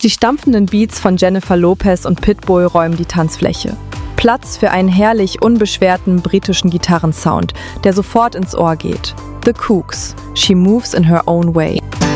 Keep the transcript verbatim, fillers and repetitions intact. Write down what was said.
Die stampfenden Beats von Jennifer Lopez und Pitbull räumen die Tanzfläche. Platz für einen herrlich unbeschwerten britischen Gitarrensound, der sofort ins Ohr geht. The Kooks, She Moves in Her Own Way.